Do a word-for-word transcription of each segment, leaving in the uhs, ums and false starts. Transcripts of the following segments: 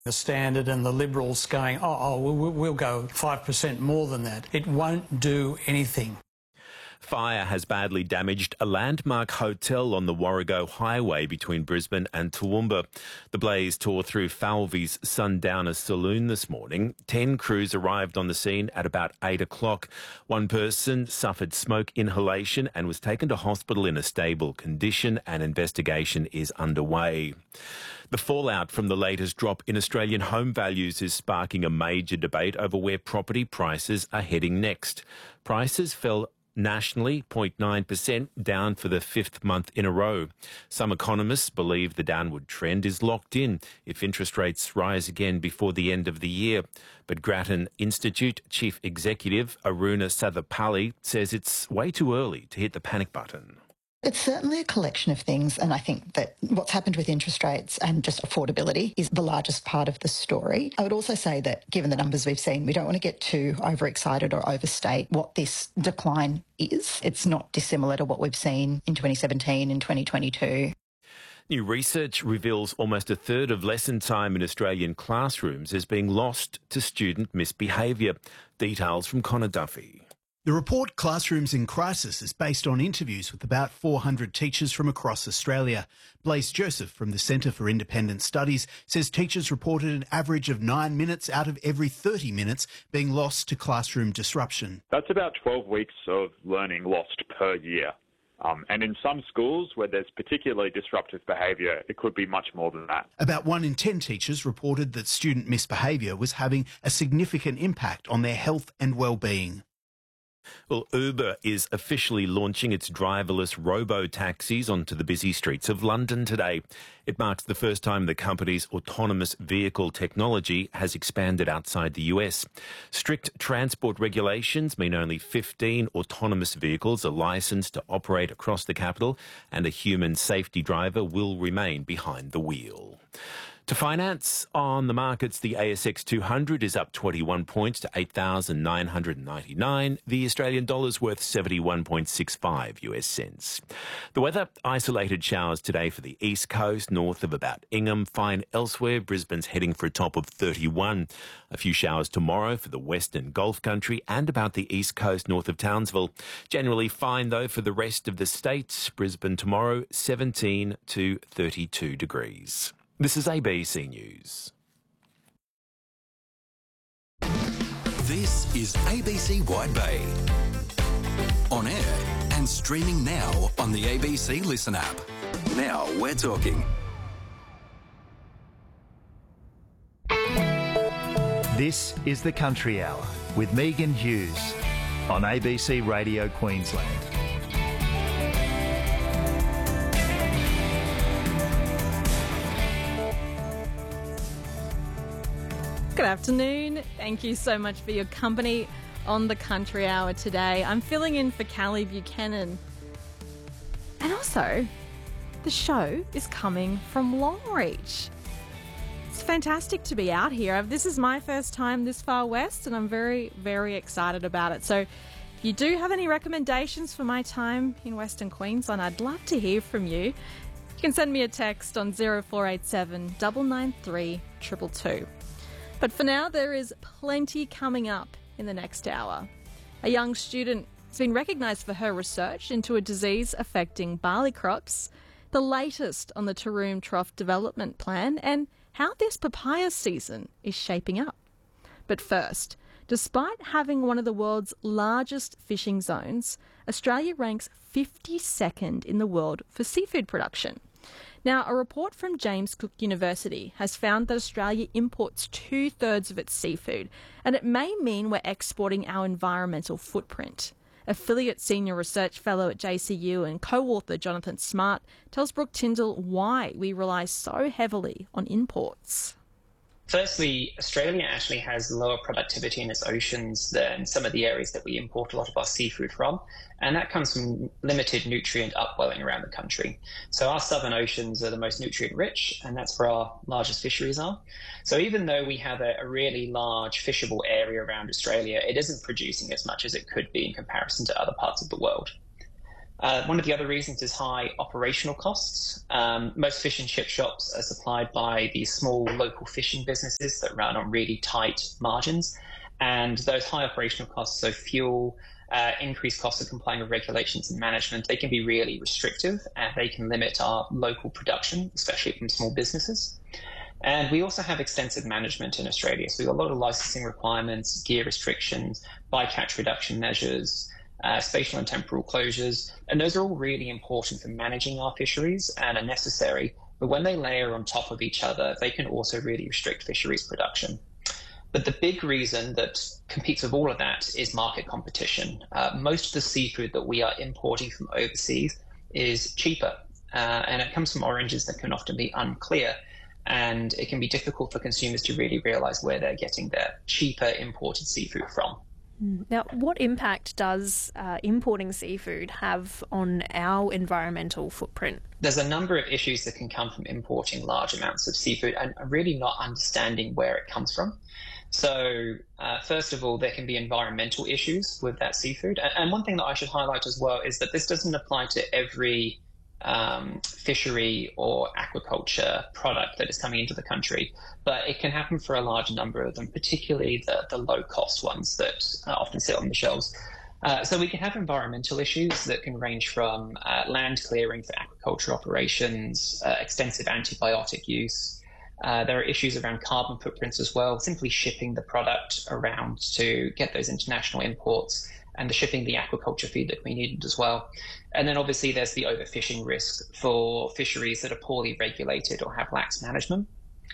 The Standard and the Liberals going, oh, oh we'll, we'll go five percent more than that. It won't do anything. Fire has badly damaged a landmark hotel on the Warrego Highway between Brisbane and Toowoomba. The blaze tore through Falvey's Sundowner Saloon this morning. Ten crews arrived on the scene at about eight o'clock. One person suffered smoke inhalation and was taken to hospital in a stable condition. An investigation is underway. The fallout from the latest drop in Australian home values is sparking a major debate over where property prices are heading next. Prices fell nationally zero point nine percent, down for the fifth month in a row. Some economists believe the downward trend is locked in if interest rates rise again before the end of the year. But Grattan Institute Chief Executive Aruna Sathapally says it's way too early to hit the panic button. It's certainly a collection of things, and I think that what's happened with interest rates and just affordability is the largest part of the story. I would also say that given the numbers we've seen, we don't want to get too overexcited or overstate what this decline is. It's not dissimilar to what we've seen in twenty seventeen and twenty twenty-two. New research reveals almost a third of lesson time in Australian classrooms is being lost to student misbehaviour. Details from Connor Duffy. The report, Classrooms in Crisis, is based on interviews with about four hundred teachers from across Australia. Blaise Joseph from the Centre for Independent Studies says teachers reported an average of nine minutes out of every thirty minutes being lost to classroom disruption. That's about twelve weeks of learning lost per year. Um, and in some schools where there's particularly disruptive behaviour, it could be much more than that. About one in ten teachers reported that student misbehaviour was having a significant impact on their health and well-being. Well, Uber is officially launching its driverless robo-taxis onto the busy streets of London today. It marks the first time the company's autonomous vehicle technology has expanded outside the U S. Strict transport regulations mean only fifteen autonomous vehicles are licensed to operate across the capital, and a human safety driver will remain behind the wheel. To finance on the markets, the A S X two hundred is up twenty-one points to eight thousand nine hundred ninety-nine. The Australian dollar's worth seventy-one point six five U S cents. The weather, isolated showers today for the east coast, north of about Ingham. Fine elsewhere. Brisbane's heading for a top of thirty-one. A few showers tomorrow for the western Gulf country and about the east coast, north of Townsville. Generally fine, though, for the rest of the state. Brisbane tomorrow, seventeen to thirty-two degrees. This is A B C News. This is A B C Wide Bay. On air and streaming now on the A B C Listen app. Now we're talking. This is the Country Hour with Megan Hughes on A B C Radio Queensland. Good afternoon. Thank you so much for your company on the Country Hour today. I'm filling in for Callie Buchanan. And also, the show is coming from Longreach. It's fantastic to be out here. This is my first time this far west, and I'm very, very excited about it. So if you do have any recommendations for my time in Western Queensland, I'd love to hear from you. You can send me a text on zero four eight seven, nine nine three, two two two. But for now, there is plenty coming up in the next hour. A young student has been recognised for her research into a disease affecting barley crops, the latest on the Taroom Trough Development Plan, and how this papaya season is shaping up. But first, despite having one of the world's largest fishing zones, Australia ranks fifty-second in the world for seafood production. Now, a report from James Cook University has found that Australia imports two-thirds of its seafood, and it may mean we're exporting our environmental footprint. Affiliate Senior Research Fellow at J C U and co-author Jonathan Smart tells Brooke Tyndall why we rely so heavily on imports. Firstly, Australia actually has lower productivity in its oceans than some of the areas that we import a lot of our seafood from, and that comes from limited nutrient upwelling around the country. So our southern oceans are the most nutrient rich, and that's where our largest fisheries are. So even though we have a, a really large fishable area around Australia, it isn't producing as much as it could be in comparison to other parts of the world. Uh, one of the other reasons is high operational costs. Um, most fish and chip shops are supplied by these small local fishing businesses that run on really tight margins. And those high operational costs, so fuel, uh, increased costs of complying with regulations and management, they can be really restrictive and they can limit our local production, especially from small businesses. And we also have extensive management in Australia. So we've got a lot of licensing requirements, gear restrictions, bycatch reduction measures, Uh, spatial and temporal closures, and those are all really important for managing our fisheries and are necessary, but when they layer on top of each other, they can also really restrict fisheries production. But the big reason that competes with all of that is market competition. Uh, most of the seafood that we are importing from overseas is cheaper, uh, and it comes from origins that can often be unclear, and it can be difficult for consumers to really realise where they're getting their cheaper imported seafood from. Now, what impact does uh, importing seafood have on our environmental footprint? There's a number of issues that can come from importing large amounts of seafood and really not understanding where it comes from. So, uh, first of all, there can be environmental issues with that seafood. And one thing that I should highlight as well is that this doesn't apply to every um, fishery or aquaculture product that is coming into the country, but it can happen for a large number of them, particularly the, the low-cost ones that uh, often sit on the shelves. Uh, so we can have environmental issues that can range from uh, land clearing for aquaculture operations, uh, extensive antibiotic use. Uh, there are issues around carbon footprints as well, simply shipping the product around to get those international imports, and the shipping the aquaculture feed that we needed as well. And then obviously there's the overfishing risk for fisheries that are poorly regulated or have lax management.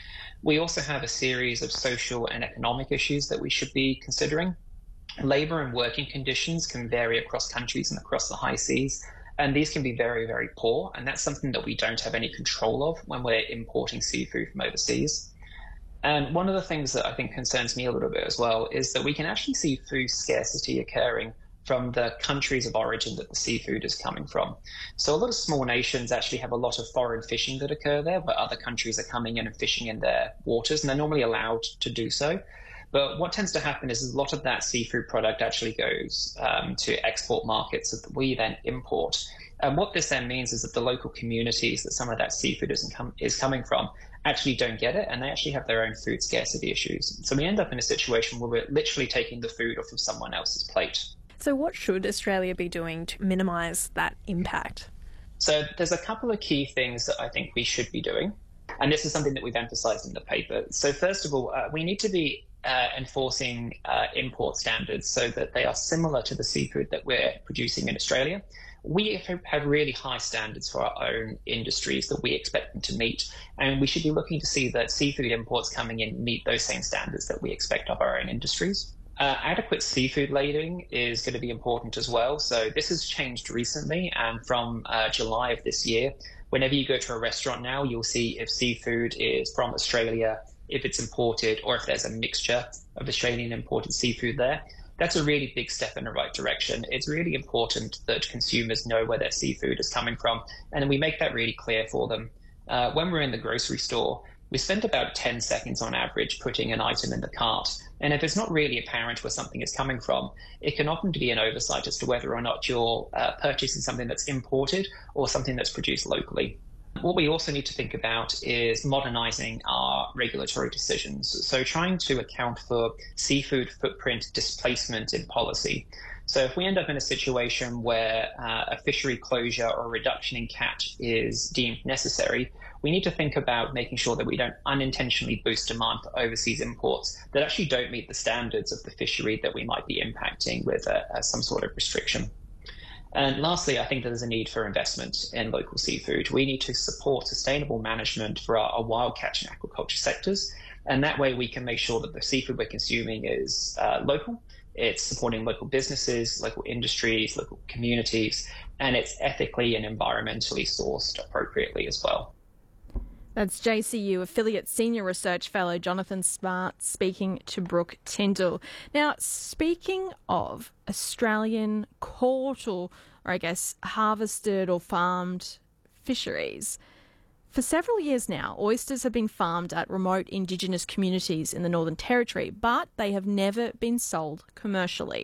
We also have a series of social and economic issues that we should be considering. Labour and working conditions can vary across countries and across the high seas, and these can be very, very poor, and that's something that we don't have any control of when we're importing seafood from overseas. And one of the things that I think concerns me a little bit as well is that we can actually see food scarcity occurring from the countries of origin that the seafood is coming from. So a lot of small nations actually have a lot of foreign fishing that occur there, where other countries are coming in and fishing in their waters, and they're normally allowed to do so. But what tends to happen is a lot of that seafood product actually goes um, to export markets that we then import. And what this then means is that the local communities that some of that seafood is, com- is coming from actually don't get it, and they actually have their own food scarcity issues. So we end up in a situation where we're literally taking the food off of someone else's plate. So what should Australia be doing to minimise that impact? So there's a couple of key things that I think we should be doing, and this is something that we've emphasised in the paper. So first of all, uh, we need to be uh, enforcing uh, import standards so that they are similar to the seafood that we're producing in Australia. We have really high standards for our own industries that we expect them to meet, and we should be looking to see that seafood imports coming in meet those same standards that we expect of our own industries. Uh, adequate seafood labelling is going to be important as well. So this has changed recently, and from uh, July of this year, whenever you go to a restaurant now, you'll see if seafood is from Australia, if it's imported, or if there's a mixture of Australian imported seafood there. That's a really big step in the right direction. It's really important that consumers know where their seafood is coming from, and we make that really clear for them. Uh, when we're in the grocery store, we spend about ten seconds on average putting an item in the cart, and if it's not really apparent where something is coming from, it can often be an oversight as to whether or not you're uh, purchasing something that's imported or something that's produced locally. What we also need to think about is modernising our regulatory decisions, so trying to account for seafood footprint displacement in policy. So if we end up in a situation where uh, a fishery closure or a reduction in catch is deemed necessary, we need to think about making sure that we don't unintentionally boost demand for overseas imports that actually don't meet the standards of the fishery that we might be impacting with a, a, some sort of restriction. And lastly, I think there's a need for investment in local seafood. We need to support sustainable management for our, our wild catch and aquaculture sectors, and that way we can make sure that the seafood we're consuming is uh, local, it's supporting local businesses, local industries, local communities, and it's ethically and environmentally sourced appropriately as well. That's J C U affiliate Senior Research Fellow Jonathan Smart speaking to Brooke Tyndall. Now, speaking of Australian caught or, or I guess harvested or farmed fisheries, for several years now, oysters have been farmed at remote Indigenous communities in the Northern Territory, but they have never been sold commercially.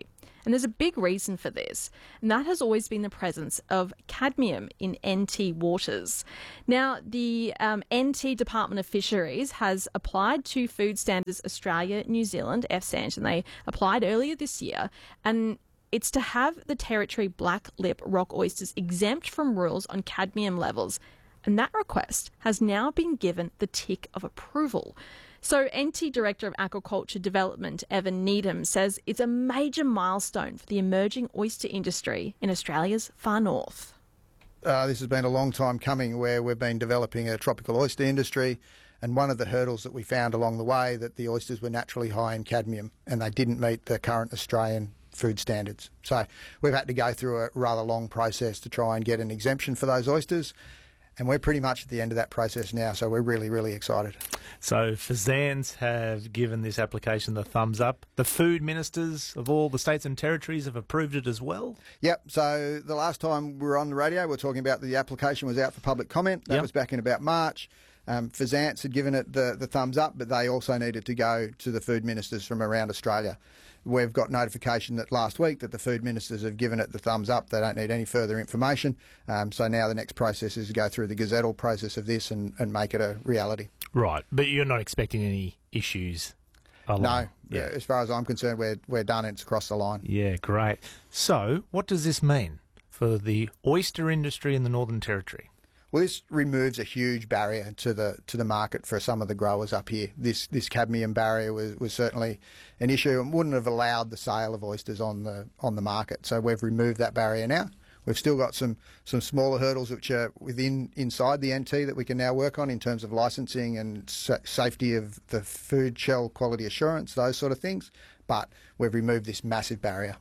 And there's a big reason for this, and that has always been the presence of cadmium in N T waters. Now, the um, N T Department of Fisheries has applied to Food Standards Australia, New Zealand, F S A N T, and they applied earlier this year, and it's to have the territory black lip rock oysters exempt from rules on cadmium levels. And that request has now been given the tick of approval. So N T Director of Aquaculture Development, Evan Needham, says it's a major milestone for the emerging oyster industry in Australia's far north. Uh, this has been a long time coming, where we've been developing a tropical oyster industry, and one of the hurdles that we found along the way, that the oysters were naturally high in cadmium and they didn't meet the current Australian food standards. So we've had to go through a rather long process to try and get an exemption for those oysters. And we're pretty much at the end of that process now, so we're really, really excited. So F S A N T have given this application the thumbs up. The food ministers of all the states and territories have approved it as well? Yep. So the last time we were on the radio, we were talking about the application was out for public comment. That yep. was back in about March. Um, F S A N T had given it the, the thumbs up, but they also needed to go to the food ministers from around Australia. We've got notification that last week that the food ministers have given it the thumbs up. They don't need any further information. Um, so now the next process is to go through the gazettal process of this and, and make it a reality. Right, but you're not expecting any issues along? No, yeah. As far as I'm concerned, we're, we're done. It's across the line. Yeah, great. So what does this mean for the oyster industry in the Northern Territory? Well, this removes a huge barrier to the to the market for some of the growers up here. This this cadmium barrier was, was certainly an issue and wouldn't have allowed the sale of oysters on the on the market. So we've removed that barrier now. We've still got some some smaller hurdles which are within inside the N T that we can now work on in terms of licensing and sa- safety of the food shell quality assurance, those sort of things. But we've removed this massive barrier.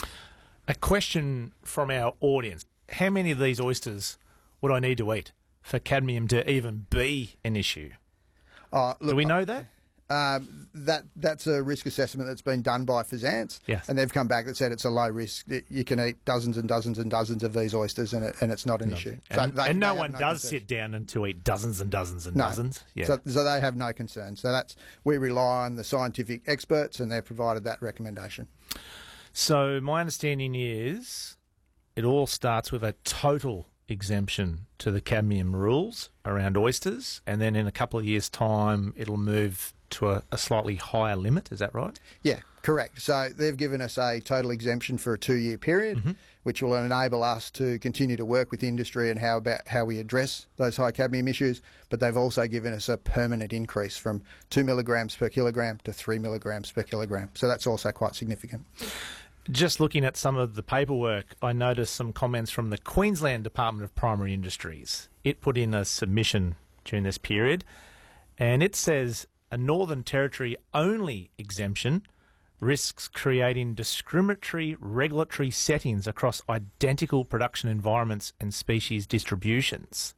A question from our audience: how many of these oysters would I need to eat for cadmium to even be an issue? Uh, look, Do we know that? Um, that that's a risk assessment that's been done by F S A N T, yes. and they've come back and said it's a low risk. You can eat dozens and dozens and dozens of these oysters, and, it, and it's not an no. issue. And, so they, and no they one no does concerns. sit down and to eat dozens and dozens and no. dozens. Yeah. So, so they have no concerns. So that's we rely on the scientific experts, and they've provided that recommendation. So my understanding is it all starts with a total exemption to the cadmium rules around oysters, and then in a couple of years' time it'll move to a, a slightly higher limit. Is that right? Yeah, correct. So they've given us a total exemption for a two-year period, mm-hmm. which will enable us to continue to work with industry and how about how we address those high cadmium issues. But they've also given us a permanent increase from two milligrams per kilogram to three milligrams per kilogram. So that's also quite significant. Just looking at some of the paperwork, I noticed some comments from the Queensland Department of Primary Industries. It put in a submission during this period, and it says a Northern Territory only exemption risks creating discriminatory regulatory settings across identical production environments and species distributions.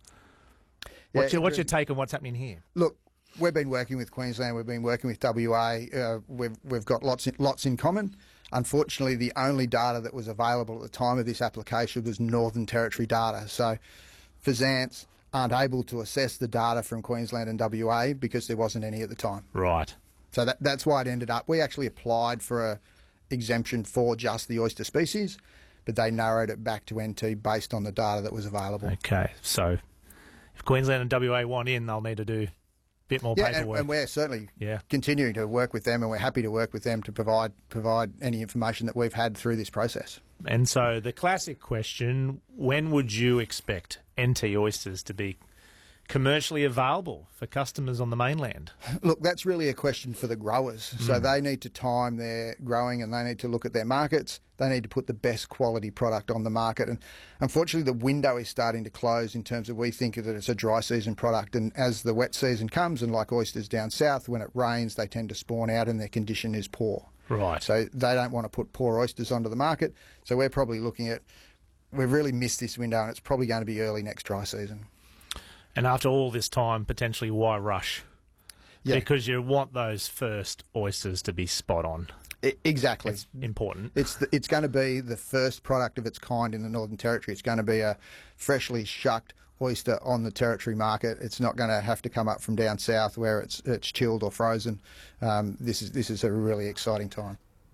Yeah, what's, your, what's your take on what's happening here? Look, we've been working with Queensland, we've been working with W A, uh, we've, we've got lots in, lots in common. Unfortunately, the only data that was available at the time of this application was Northern Territory data. So F S A N T aren't able to assess the data from Queensland and W A because there wasn't any at the time. Right. So that, that's why it ended up. We actually applied for a exemption for just the oyster species, but they narrowed it back to N T based on the data that was available. Okay, so if Queensland and W A want in, they'll need to do bit more yeah, paperwork. And, and we're certainly yeah. continuing to work with them, and we're happy to work with them to provide provide any information that we've had through this process. And so the classic question, when would you expect N T oysters to be commercially available for customers on the mainland? Look, that's really a question for the growers. Mm. So they need to time their growing and they need to look at their markets. They need to put the best quality product on the market. And unfortunately, the window is starting to close in terms of we think that it's a dry season product. And as the wet season comes, and like oysters down south, when it rains, they tend to spawn out and their condition is poor. Right. So they don't want to put poor oysters onto the market. So we're probably looking at, we've really missed this window, and it's probably going to be early next dry season. And after all this time, potentially, why rush? Yeah. Because you want those first oysters to be spot on. I, exactly. It's important. It's the, it's going to be the first product of its kind in the Northern Territory. It's going to be a freshly shucked oyster on the Territory market. It's not going to have to come up from down south where it's it's chilled or frozen. Um, this is this is a really exciting time.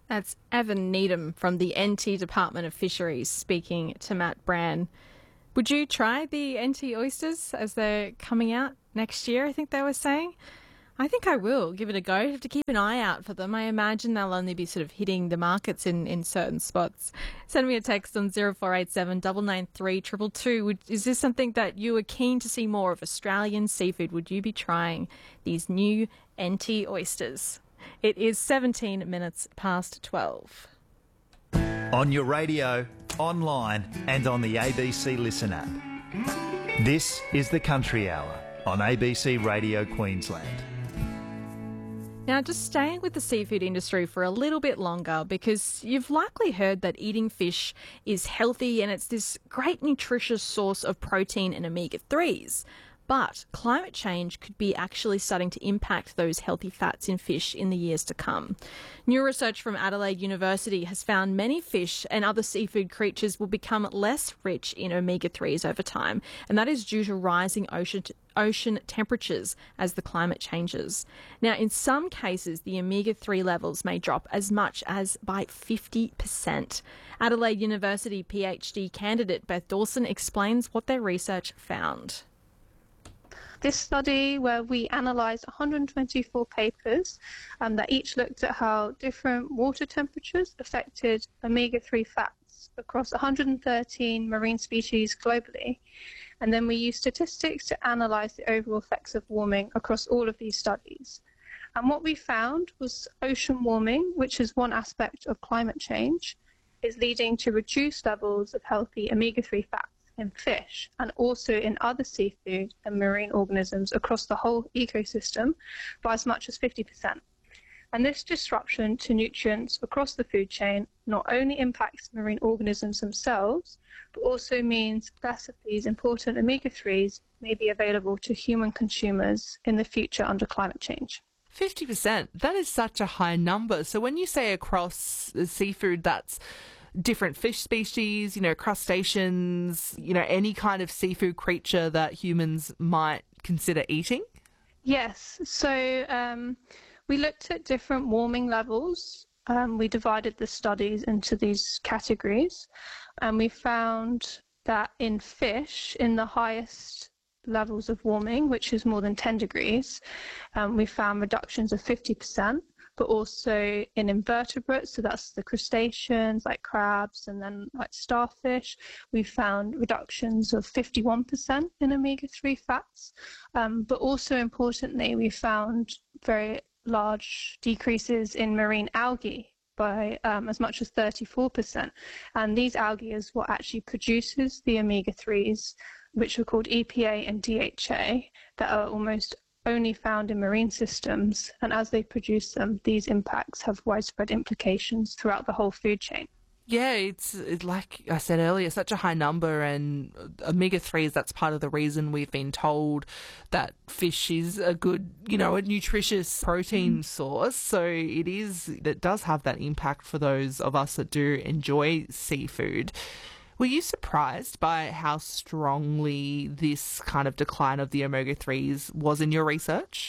That's Evan Needham from the N T Department of Fisheries speaking to Matt Brand. Would you try the N T oysters as they're coming out next year, I think they were saying? I think I will give it a go. I have to keep an eye out for them. I imagine they'll only be sort of hitting the markets in, in certain spots. Send me a text on zero four eight seven nine nine three two two two. Is this something that you are keen to see more of, Australian seafood? Would you be trying these new N T oysters? It is seventeen minutes past twelve. On your radio, online and on the A B C Listen app. This is the Country Hour on A B C Radio Queensland. Now, just staying with the seafood industry for a little bit longer, because you've likely heard that eating fish is healthy and it's this great nutritious source of protein and omega threes. But climate change could be actually starting to impact those healthy fats in fish in the years to come. New research from Adelaide University has found many fish and other seafood creatures will become less rich in omega threes over time, and that is due to rising ocean ocean temperatures as the climate changes. Now, in some cases, the omega three levels may drop as much as by fifty percent. Adelaide University PhD candidate Beth Dawson explains what their research found. This study, where we analysed one hundred twenty-four papers um, that each looked at how different water temperatures affected omega three fats across one hundred thirteen marine species globally. And then we used statistics to analyse the overall effects of warming across all of these studies. And what we found was ocean warming, which is one aspect of climate change, is leading to reduced levels of healthy omega three fats in fish and also in other seafood and marine organisms across the whole ecosystem by as much as fifty percent. And this disruption to nutrients across the food chain not only impacts marine organisms themselves, but also means less of these important omega threes may be available to human consumers in the future under climate change. fifty percent, that is such a high number. So when you say across the seafood, that's different fish species, you know, crustaceans, you know, any kind of seafood creature that humans might consider eating? Yes. So um, we looked at different warming levels. Um, we divided the studies into these categories, and we found that in fish, in the highest levels of warming, which is more than ten degrees, um, we found reductions of fifty percent. But also in invertebrates, so that's the crustaceans like crabs and then like starfish, we found reductions of fifty-one percent in omega three fats. Um, but also importantly, we found very large decreases in marine algae by um, as much as thirty-four percent. And these algae is what actually produces the omega threes, which are called E P A and D H A, that are almost only found in marine systems, and as they produce them, these impacts have widespread implications throughout the whole food chain. Yeah, it's, it's like I said earlier, such a high number, and omega threes, that's part of the reason we've been told that fish is a good, you know, a nutritious protein mm. source. So it is, it does have that impact for those of us that do enjoy seafood. Were you surprised by how strongly this kind of decline of the omega threes was in your research?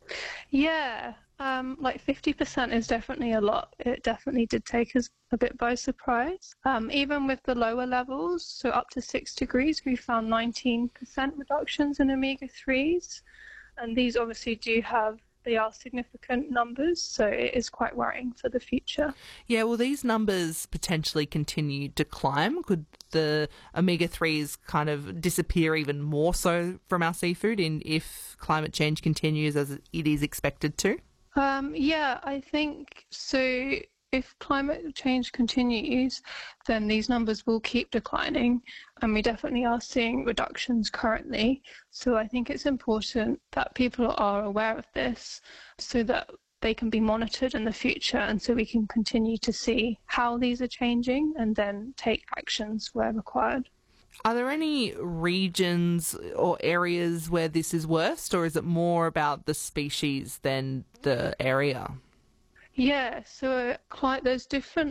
Yeah, um, like fifty percent is definitely a lot. It definitely did take us a bit by surprise. Um, even with the lower levels, so up to six degrees, we found nineteen percent reductions in omega threes. And these obviously do have They are significant numbers, so it is quite worrying for the future. Yeah, will these numbers potentially continue to climb? Could the omega threes kind of disappear even more so from our seafood in if climate change continues as it is expected to? Um, yeah, I think so. If climate change continues, then these numbers will keep declining, and we definitely are seeing reductions currently. So I think it's important that people are aware of this so that they can be monitored in the future, and so we can continue to see how these are changing and then take actions where required. Are there any regions or areas where this is worst, or is it more about the species than the area? Yeah, so uh, there's different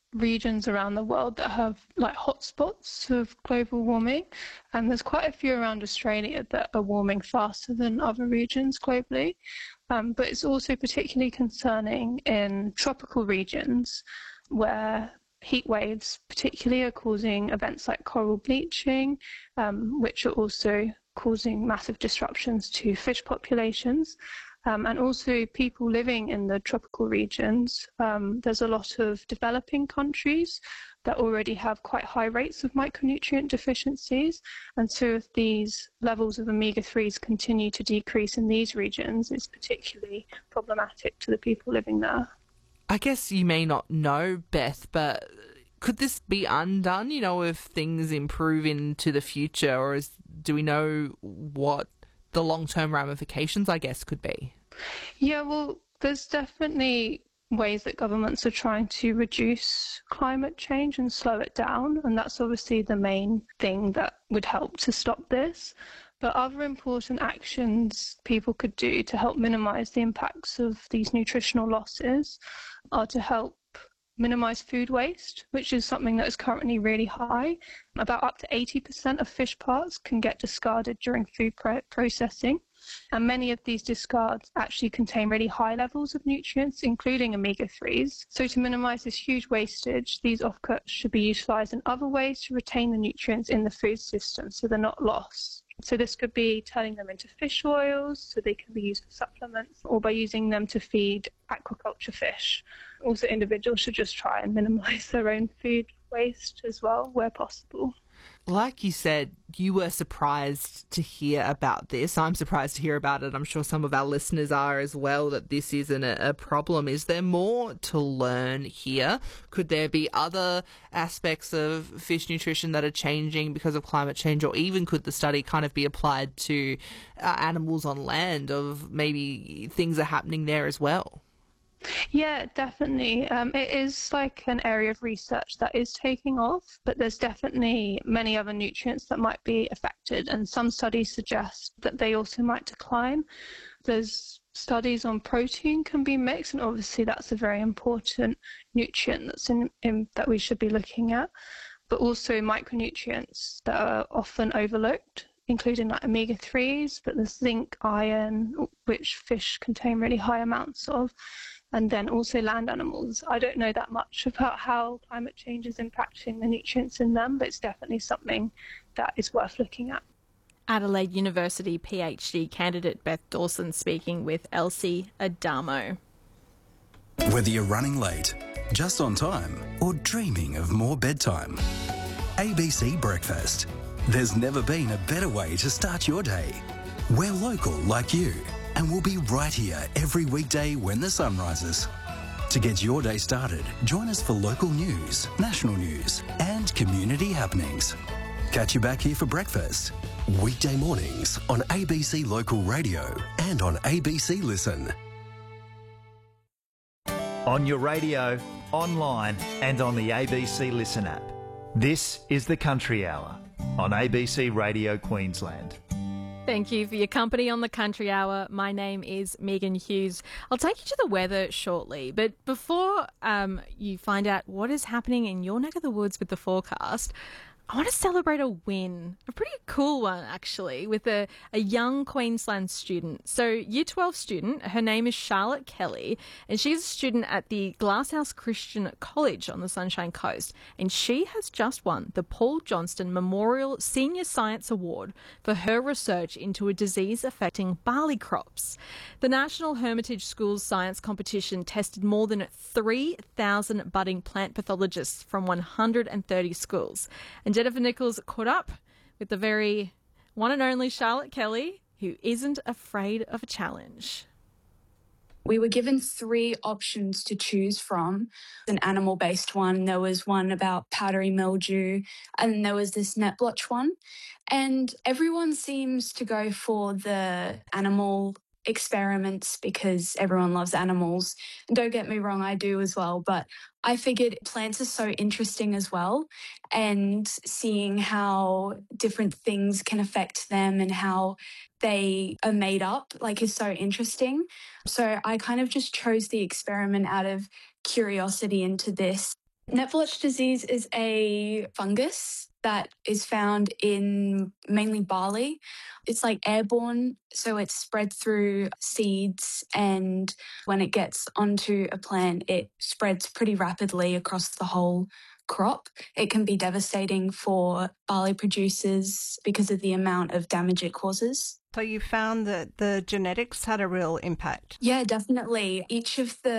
regions around the world that have like hotspots of global warming, and there's quite a few around Australia that are warming faster than other regions globally. Um, but it's also particularly concerning in tropical regions where heat waves particularly are causing events like coral bleaching, um, which are also causing massive disruptions to fish populations. Um, and also people living in the tropical regions. Um, there's a lot of developing countries that already have quite high rates of micronutrient deficiencies. And so if these levels of omega threes continue to decrease in these regions, it's particularly problematic to the people living there. I guess you may not know, Beth, but could this be undone, you know, if things improve into the future, or is, do we know what the long-term ramifications, I guess, could be? Yeah, well, there's definitely ways that governments are trying to reduce climate change and slow it down, and that's obviously the main thing that would help to stop this. But other important actions people could do to help minimise the impacts of these nutritional losses are to help minimise food waste, which is something that is currently really high. About up to eighty percent of fish parts can get discarded during food pro- processing. And many of these discards actually contain really high levels of nutrients, including omega threes. So to minimise this huge wastage, these offcuts should be utilised in other ways to retain the nutrients in the food system so they're not lost. So this could be turning them into fish oils so they can be used for supplements, or by using them to feed aquaculture fish. Also, individuals should just try and minimise their own food waste as well where possible. Like you said, you were surprised to hear about this. I'm surprised to hear about it. I'm sure some of our listeners are as well, that this isn't a problem. Is there more to learn here? Could there be other aspects of fish nutrition that are changing because of climate change, or even could the study kind of be applied to uh, animals on land, of maybe things are happening there as well? Yeah, definitely. Um, it is like an area of research that is taking off, but there's definitely many other nutrients that might be affected, and some studies suggest that they also might decline. There's studies on protein can be mixed, and obviously that's a very important nutrient that's in, in that we should be looking at, but also micronutrients that are often overlooked, including like omega threes, but there's zinc, iron, which fish contain really high amounts of, and then also land animals. I don't know that much about how climate change is impacting the nutrients in them, but it's definitely something that is worth looking at. Adelaide University PhD candidate Beth Dawson speaking with Elsie Adamo. Whether you're running late, just on time, or dreaming of more bedtime, A B C Breakfast. There's never been a better way to start your day. We're local like you, and we'll be right here every weekday when the sun rises. To get your day started, join us for local news, national news, and community happenings. Catch you back here for breakfast. Weekday mornings on A B C Local Radio and on A B C Listen. On your radio, online, and on the A B C Listen app. This is the Country Hour on A B C Radio Queensland. Thank you for your company on the Country Hour. My name is Megan Hughes. I'll take you to the weather shortly, but before um, you find out what is happening in your neck of the woods with the forecast, I want to celebrate a win, a pretty cool one actually, with a, a young Queensland student. So year twelve student, her name is Charlotte Kelly, and she's a student at the Glasshouse Christian College on the Sunshine Coast, and she has just won the Paul Johnston Memorial Senior Science Award for her research into a disease affecting barley crops. The National Hermitage Schools Science Competition tested more than three thousand budding plant pathologists from one hundred thirty schools, and Jennifer Nichols caught up with the very one and only Charlotte Kelly, who isn't afraid of a challenge. We were given three options to choose from. An animal-based one, there was one about powdery mildew, and then there was this net blotch one. And everyone seems to go for the animal experiments because everyone loves animals. And don't get me wrong, I do as well, but I figured plants are so interesting as well, and seeing how different things can affect them and how they are made up, like, is so interesting. So I kind of just chose the experiment out of curiosity into this. Net blotch disease is a fungus that is found in mainly barley. It's like airborne, so it's spread through seeds, and when it gets onto a plant, it spreads pretty rapidly across the whole crop. It can be devastating for barley producers because of the amount of damage it causes. So you found that the genetics had a real impact? Yeah, definitely. Each of the